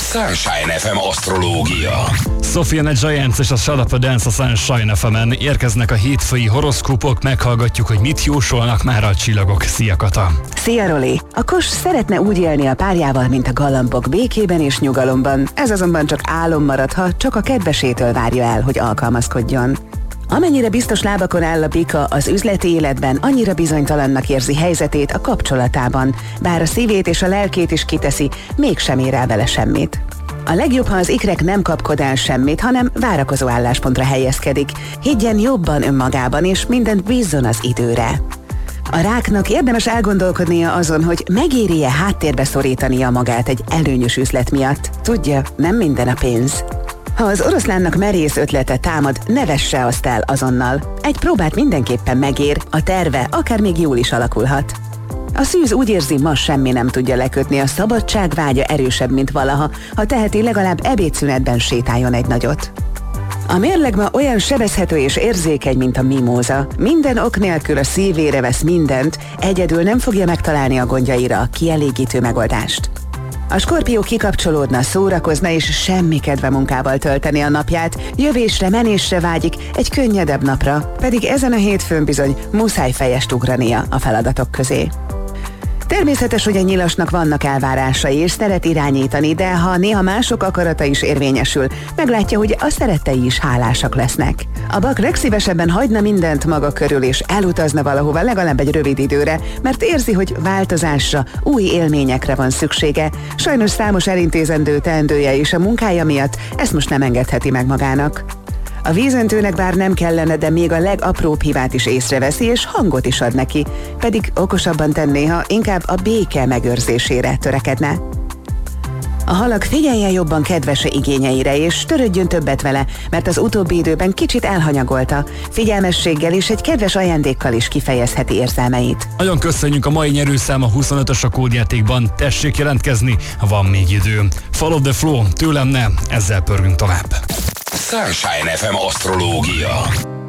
Sunshine FM asztrológia. Sophie and the Giants és a Shut Up and Dance a Sunshine FM-en érkeznek a hétfői horoszkópok, meghallgatjuk, hogy mit jósolnak már a csillagok. Szia, Kata! Szia, Roli! A kos szeretne úgy élni a párjával, mint a galambok, békében és nyugalomban. Ez azonban csak álom marad, ha csak a kedvesétől várja el, hogy alkalmazkodjon. Amennyire biztos lábakon áll a bika az üzleti életben, annyira bizonytalannak érzi helyzetét a kapcsolatában, bár a szívét és a lelkét is kiteszi, mégsem ér el vele semmit. A legjobb, ha az ikrek nem kapkod el semmit, hanem várakozó álláspontra helyezkedik. Higgyen jobban önmagában, és mindent bízzon az időre. A ráknak érdemes elgondolkodnia azon, hogy megéri-e háttérbe szorítania magát egy előnyös üzlet miatt. Tudja, nem minden a pénz. Ha az oroszlánnak merész ötlete támad, ne vesse azt el azonnal. Egy próbát mindenképpen megér, a terve akár még jól is alakulhat. A szűz úgy érzi, ma semmi nem tudja lekötni, a szabadság vágya erősebb, mint valaha, ha teheti, legalább ebédszünetben sétáljon egy nagyot. A mérleg ma olyan sebezhető és érzékeny, mint a mimóza. Minden ok nélkül a szívére vesz mindent, egyedül nem fogja megtalálni a gondjaira a kielégítő megoldást. A skorpió kikapcsolódna, szórakozna és semmi kedve munkával tölteni a napját, jövésre, menésre vágyik, egy könnyedebb napra, pedig ezen a hétfőn bizony muszáj fejest ugrania a feladatok közé. Természetes, hogy a nyilasnak vannak elvárásai és szeret irányítani, de ha néha mások akarata is érvényesül, meglátja, hogy a szerettei is hálásak lesznek. A bak legszívesebben hagyna mindent maga körül és elutazna valahova legalább egy rövid időre, mert érzi, hogy változásra, új élményekre van szüksége. Sajnos számos elintézendő teendője és a munkája miatt ezt most nem engedheti meg magának. A vízöntőnek bár nem kellene, de még a legapróbb hibát is észreveszi, és hangot is ad neki, pedig okosabban tenné, ha inkább a béke megőrzésére törekedne. A halak figyeljen jobban kedvese igényeire, és törődjön többet vele, mert az utóbbi időben kicsit elhanyagolta. Figyelmességgel és egy kedves ajándékkal is kifejezheti érzelmeit. Nagyon köszönjük, a mai nyerőszám a 25-ös a kódjátékban. Tessék jelentkezni, van még idő. Follow the flow, tőlem ne, ezzel pörgünk tovább. Sunshine FM asztrológia.